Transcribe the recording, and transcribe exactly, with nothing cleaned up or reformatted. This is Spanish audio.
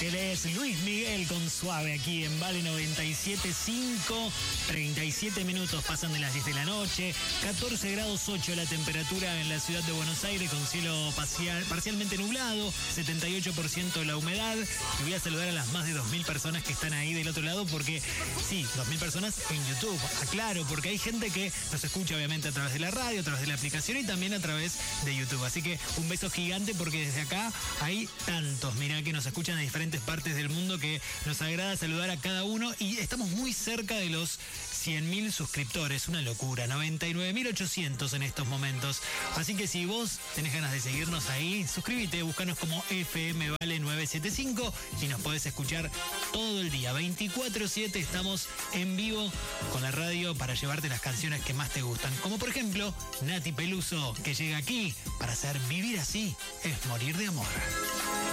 Él es Luis Miguel con Suave aquí en Vale noventa y siete punto cinco. treinta y siete minutos pasan de las diez de la noche. catorce grados ocho la temperatura en la ciudad de Buenos Aires con cielo parcial, parcialmente nublado, setenta y ocho por ciento de la humedad. Y voy a saludar a las más de dos mil personas que están ahí del otro lado porque, sí, dos mil personas en YouTube. Aclaro, porque hay gente que nos escucha obviamente a través de la radio, a través de la aplicación y también a través de YouTube. Así que un beso gigante porque desde acá hay tantos, mirá, que nos escuchan de diferentes partes del mundo que nos agrada saludar a cada uno y estamos muy cerca de los cien mil suscriptores, una locura, noventa y nueve mil ochocientos en estos momentos. Así que si vos tenés ganas de seguirnos ahí, suscríbete, búscanos como F M Vale nueve siete cinco y nos podés escuchar todo el día, veinticuatro siete estamos en vivo con la radio para llevarte las canciones que más te gustan, como por ejemplo Nati Peluso, que llega aquí para hacer Vivir Así es Morir de Amor.